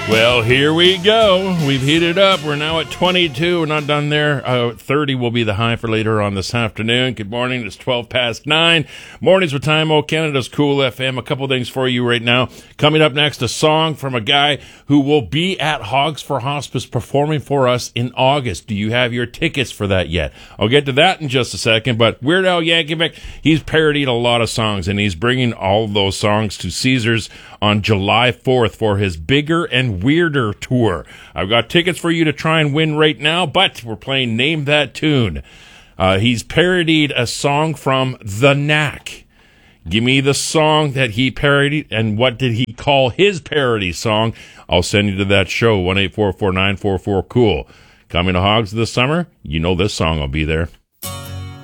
Well, here we go. We've heated up. We're now at 22. We're not done there. 30 will be the high for later on this afternoon. Good morning. It's 12 past 9. Mornings with Time O, Canada's Cool FM. A couple things for you right now. Coming up next, a song from a guy who will be at Hogs for Hospice performing for us in August. Do you have your tickets for that yet? I'll get to that in just a second. But Weird Al Yankovic, he's parodied a lot of songs, and he's bringing all of those songs to Caesars on July 4th for his Bigger and Weirder tour. I've got tickets for you to try and win right now, but we're playing Name That Tune. He's parodied a song from The Knack. Give me the song that he parodied, and what did he call his parody song? I'll send you to that show, 1-844-944-COOL. Coming to Hogs this summer, you know this song will be there.